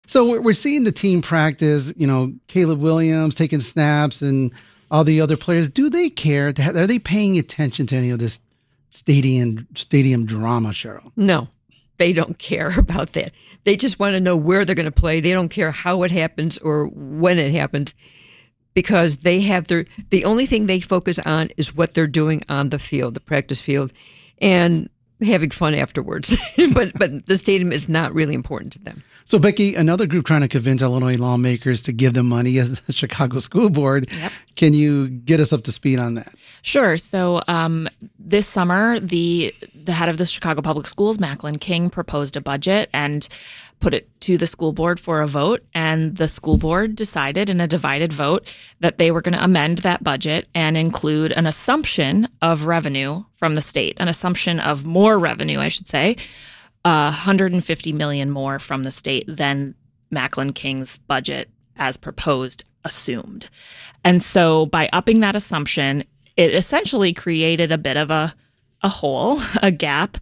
So we're seeing the team practice, Caleb Williams taking snaps and all the other players. Do they care? Are they paying attention to any of this stadium drama, Cheryl? No, they don't care about that. They just want to know where they're going to play. They don't care how it happens or when it happens, because they have the only thing they focus on is what they're doing on the field, the practice field, and having fun afterwards. but the stadium is not really important to them. So, Becky, another group trying to convince Illinois lawmakers to give them money is the Chicago School Board. Yep. Can you get us up to speed on that? Sure. So this summer, the head of the Chicago Public Schools, Macklin King, proposed a budget and put it to the school board for a vote. And the school board decided in a divided vote that they were going to amend that budget and include an assumption of revenue from the state, an assumption of more revenue, I should say, $150 million more from the state than Macklin King's budget as proposed assumed. And so by upping that assumption, it essentially created a bit of a hole, a gap,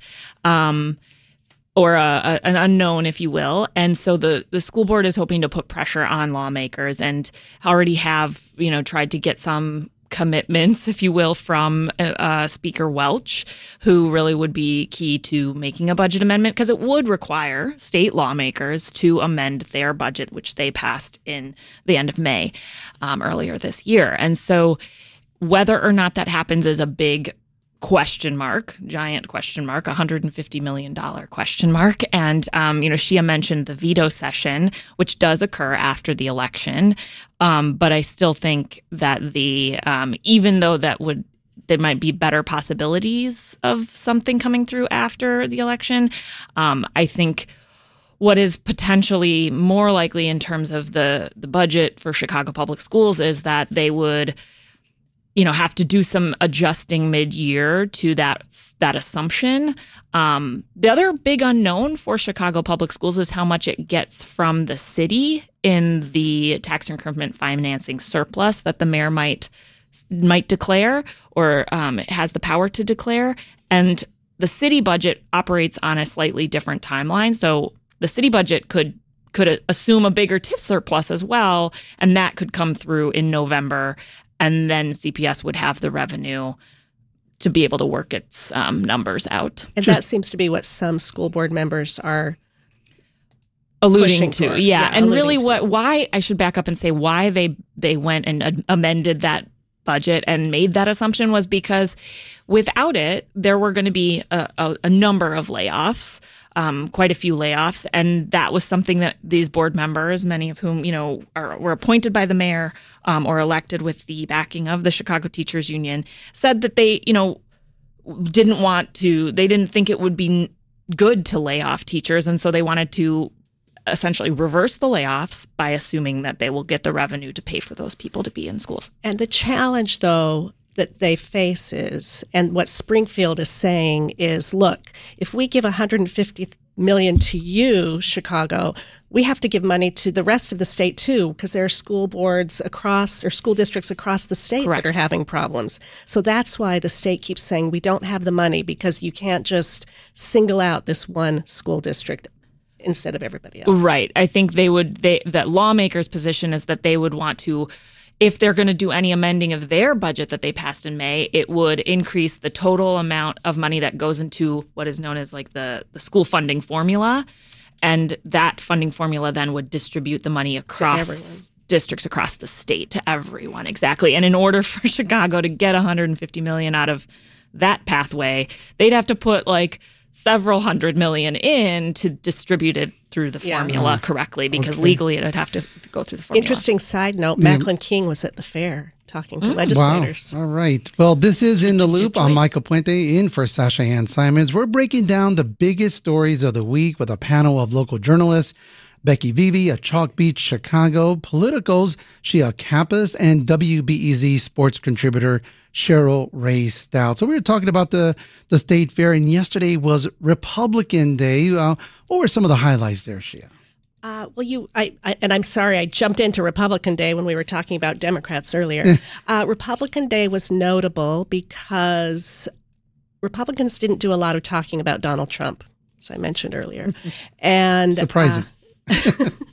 or an unknown, if you will. And so the school board is hoping to put pressure on lawmakers and already have, tried to get some commitments, if you will, from Speaker Welch, who really would be key to making a budget amendment, because it would require state lawmakers to amend their budget, which they passed in the end of May earlier this year. And so whether or not that happens is a big question mark, giant question mark, $150 million question mark. And, Shia mentioned the veto session, which does occur after the election. But I still think that even though there might be better possibilities of something coming through after the election, I think what is potentially more likely in terms of the budget for Chicago Public Schools is that they would have to do some adjusting mid-year to that assumption. The other big unknown for Chicago Public Schools is how much it gets from the city in the tax increment financing surplus that the mayor might declare or has the power to declare. And the city budget operates on a slightly different timeline. So the city budget could assume a bigger TIF surplus as well, and that could come through in November. And then CPS would have the revenue to be able to work its numbers out. And that seems to be what some school board members are alluding to. For. Yeah. And really why I should back up and say why they went and amended that budget and made that assumption was because without it, there were going to be a number of layoffs. Quite a few layoffs. And that was something that these board members, many of whom, were appointed by the mayor or elected with the backing of the Chicago Teachers Union, said that they, didn't think it would be good to lay off teachers. And so they wanted to essentially reverse the layoffs by assuming that they will get the revenue to pay for those people to be in schools. And the challenge, though, that they face is, and what Springfield is saying is, look, if we give $150 million to you, Chicago, we have to give money to the rest of the state too, because there are school boards school districts across the state Correct. that are having problems. So that's why the state keeps saying we don't have the money, because you can't just single out this one school district instead of everybody else. Right. I think that lawmakers' position is that they would want to, if they're going to do any amending of their budget that they passed in May, it would increase the total amount of money that goes into what is known as like the school funding formula. And that funding formula then would distribute the money across districts across the state to everyone. Exactly. And in order for Chicago to get $150 million out of that pathway, they'd have to put like several $100 million in to distribute it through the formula correctly, because legally it would have to go through the formula. Interesting side note, Macklin King was at the fair talking to legislators. Wow. All right. Well, this is In the Loop. I'm Michael Puente in for Sasha Ann Simons. We're breaking down the biggest stories of the week with a panel of local journalists. Becky Vivi at Chalk Beach, Chicago, Political's Shia Kappas, and WBEZ sports contributor Cheryl Ray Stout. So we were talking about the state fair, and yesterday was Republican Day. What were some of the highlights there, Shia? And I'm sorry, I jumped into Republican Day when we were talking about Democrats earlier. Republican Day was notable because Republicans didn't do a lot of talking about Donald Trump, as I mentioned earlier. And surprising.